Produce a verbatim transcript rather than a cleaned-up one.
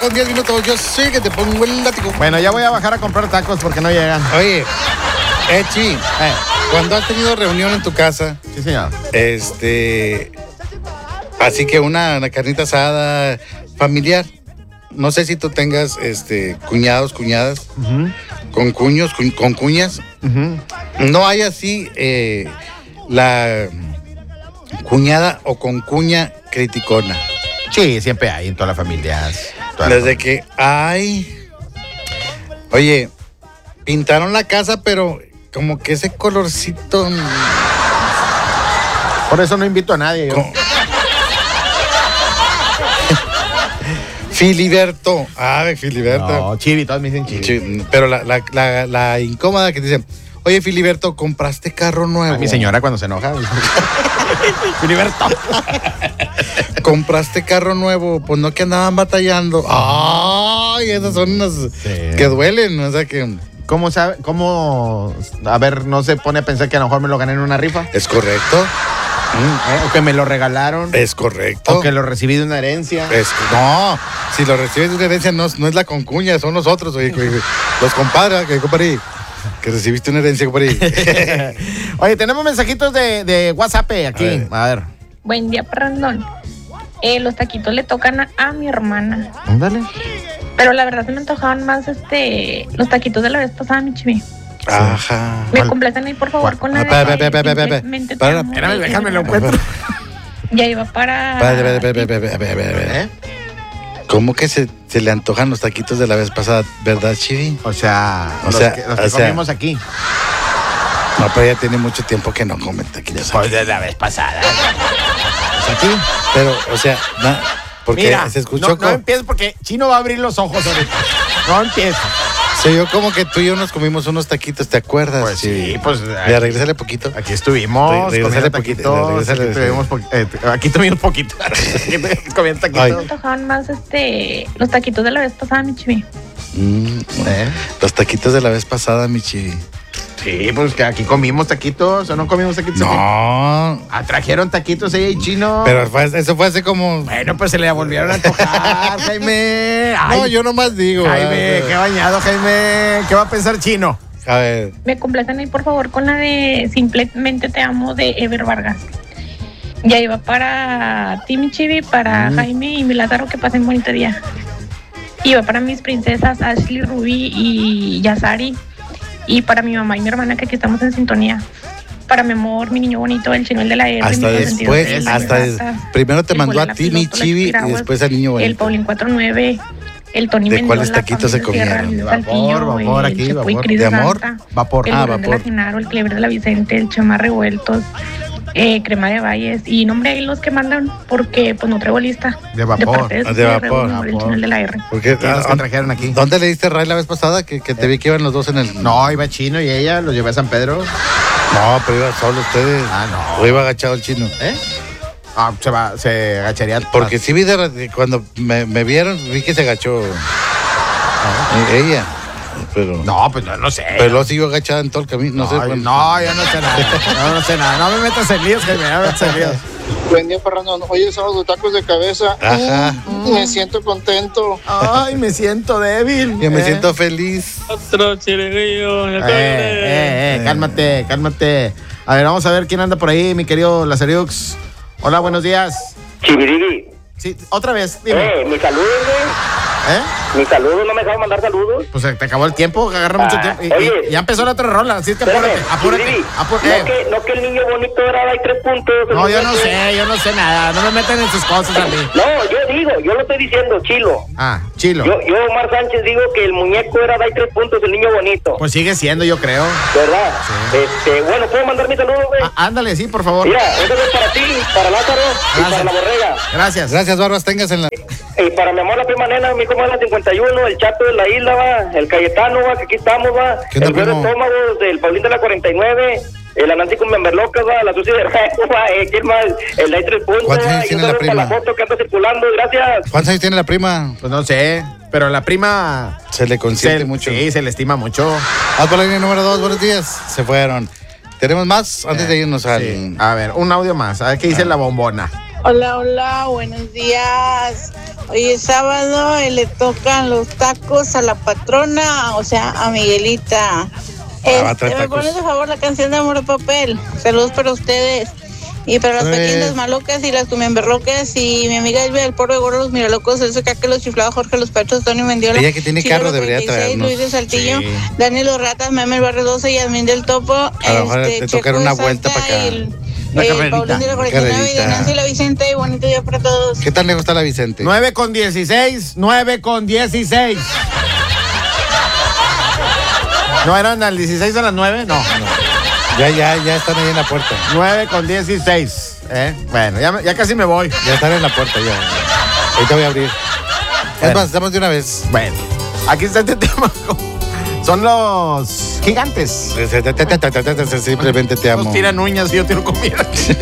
con diez minutos. Yo sí que te pongo el látigo. Bueno, ya voy a bajar a comprar tacos porque no llegan. Oye, Echi, eh, cuando has tenido reunión en tu casa, sí, señor. Este, así que una, una carnita asada familiar. No sé si tú tengas este cuñados, cuñadas, uh-huh. con cuños, cu, con cuñas. Uh-huh. No hay así eh, la cuñada o con cuña criticona. Sí, siempre hay en todas las familias. Toda Desde la que hay, oye, pintaron la casa, pero como que ese colorcito. Por eso no invito a nadie. Yo. Filiberto. Ah, Filiberto. No, Chivi, todos me dicen Chivi. Chivi. Pero la, la, la, la incómoda que te dicen, oye, Filiberto, ¿compraste carro nuevo? A mi señora cuando se enoja. Filiberto. ¿Compraste carro nuevo? Pues no, que andaban batallando. Ay, esas son unas sí. que duelen. O sea que... ¿Cómo sabe? ¿Cómo? A ver, ¿no se pone a pensar que a lo mejor me lo gané en una rifa? Es correcto. ¿Eh? O que me lo regalaron. Es correcto. O que lo recibí de una herencia. Es, no, si lo recibes de una herencia no, no es la concuña, son nosotros, oye, los compadres, que compadre, que recibiste una herencia, compadre. Oye, tenemos mensajitos de, de WhatsApp aquí. A ver. A ver. Buen día, Parrandón. Eh, los taquitos le tocan a, a mi hermana. Ándale. Pero la verdad se me antojaban más este los taquitos de la vez pasada, mi chivi. Ajá. Me complacen ahí, por favor, con la de simplemente te amo. Espérame, déjame lo encuentro. Ya iba para... ¿Eh? ¿Cómo que se, se le antojan los taquitos de la vez pasada, verdad, Chivi? O sea, o los sea, que, los que o sea, comimos aquí. No, pero ya tiene mucho tiempo que no comen taquitos. Después de la vez pasada. Pues aquí. Pero, o sea, na, porque mira, se escuchó no, como... no empieces porque Chino va a abrir los ojos ahorita. No empieces. Se oyó como que tú y yo nos comimos unos taquitos, ¿te acuerdas? Pues sí, pues... Ya, regrésale poquito. Aquí estuvimos. Re regrésale poquito. Regresale, aquí, tuvimos po eh, aquí tuvimos poquito. Comiendo taquitos. Me antojaban más este, los taquitos de la vez pasada, mi chivi. Mm, ¿Eh? Los taquitos de la vez pasada, mi chivi. Sí, pues que aquí comimos taquitos, ¿o no comimos taquitos? No. Aquí? Ah, trajeron taquitos ella y Chino. Pero fue, eso fue hace como... Bueno, pues se le volvieron a antojar, Jaime. Ay, no, yo nomás digo. Jaime, qué bañado, Jaime. ¿Qué va a pensar Chino? A ver. Me complacen ahí, por favor, con la de Simplemente Te Amo de Ever Vargas. Ya iba para ti, mi chivi, para mm. Jaime y mi Lázaro, que pasen bonito día. Iba para mis princesas Ashley, Ruby y Yasari. Y para mi mamá y mi hermana, que aquí estamos en sintonía. Para mi amor, mi niño bonito, el chino, el de la R. Hasta después, hasta des, primero te mandó a ti, mi chivi, y después al niño bonito. El Paulín cuarenta y nueve, el Tony ¿De Mendoza, cuáles taquitos se comieron? De vapor, vapor aquí, vapor. ¿De amor? Vapor. El ah, vapor. De la Genaro, el Clever de la Vicente, el Chema Revueltos, eh, Crema de Valles. Y nombre ahí los que mandan, porque pues no traigo lista. De vapor. De, de, de vapor. vapor. El chino, el de la R. Porque, ¿Quién los que trajeron aquí? ¿Dónde le diste ray la vez pasada? Que, que te eh. vi que iban los dos en el... No, iba Chino y ella, los llevé a San Pedro. No, pero iba solo ustedes. Ah, no. O iba agachado el Chino. ¿Eh? Ah, se va, se agacharía. Porque sí vi de, cuando me, me vieron, vi que se agachó ah, ella. Pero, no, pues no, no sé. Pero luego siguió agachada en todo el camino. No, no, sé. Yo, no, yo no sé nada. No, no sé nada. No me metas en líos, Jaime. No me metas en líos. Buen día, Fernando. Hoy es sábado de tacos de cabeza. Ajá. Mm, me siento contento. Ay, me siento débil. Yo me eh. siento feliz. Otro chiriguillo. Eh, eh, eh, cálmate, cálmate. A ver, vamos a ver quién anda por ahí, mi querido Lazariux. Hola, buenos días. Chibiriri. Sí, otra vez, dime. Eh, mi saludo, güey. ¿Eh? Mi saludo, ¿no me dejaron mandar saludos? Pues te acabó el tiempo, agarra ah, mucho tiempo. Y, oye, y ya empezó la otra rola, así es que apúrate, apúrate. Chibiriri, apúrate. No, que, no que el niño bonito era hay tres puntos. No, yo no que... sé, yo no sé nada. No me meten en sus cosas a mí. No, yo digo, yo lo estoy diciendo, Chilo. Ah, Chilo. Yo, yo Omar Sánchez, digo que el muñeco era hay tres puntos, el niño bonito. Pues sigue siendo, yo creo. ¿Verdad? Sí. Este, bueno, ¿puedo mandar mi saludo, güey? Ah, ándale, sí, por favor. Mira, eso es para ti, para Lázaro Gracias. y para la Borrega. Gracias. Gracias, Barbas, tengas en la... Y para mi amor, la prima nena, mi comadre la cincuenta y uno, el Chato de la Isla, va, el Cayetano, va, que aquí estamos, va, el Güero Estómagos, del Paulín de la cuarenta y nueve, el Anansi con Memberlocas, va, la Sucia de Rayo, va, eh, ¿quién más? El Hay tres puntos, ¿Cuántos años tiene la prima? La foto que anda circulando, gracias. ¿Cuántos años tiene la prima? Pues no sé, pero la prima... Se le consiente se, mucho. Sí, se le estima mucho. Vamos por la línea número dos, buenos días. Se fueron. ¿Tenemos más? Antes eh, de irnos al... Sí. A ver, un audio más, a ver qué dice ah. la bombona. Hola, hola, buenos días. Hoy es sábado y le tocan los tacos a la patrona, o sea, a Miguelita. Este, me pones de favor la canción de Amor de Papel. Saludos para ustedes. Y para las Eh. pequeñas malocas y las tumemberrocas y mi amiga Elvia del Porro de Gordo, los Miralocos, el Caque, los Chiflados, Jorge, los Pechos, Tony Mendiola. Ella que tiene Chilo, carro los debería treinta y seis, traernos. Luis de Saltillo, Sí. Daniel Los Ratas, Meme el Barrio doce y Admin del Topo. A lo mejor te Checo tocará de una Salta vuelta pa' acá. y el- Una el carrerita. Paulín de la Una cuarenta y nueve y carrerita. de Nancy la Vicente. Y bonito día para todos. ¿Qué tal le gusta la Vicente? nueve con dieciséis, nueve con dieciséis. ¿No eran al dieciséis a las nueve? No, no. Ya, ya, ya están ahí en la puerta. nueve con dieciséis. ¿Eh? Bueno, ya, me- ya casi me voy. Ya están en la puerta, ya. Ahorita voy a abrir. Es Bueno. más, estamos de una vez. Bueno, aquí está este tema. Son los gigantes. Simplemente te amo. Nos tiran uñas y yo tiro comida.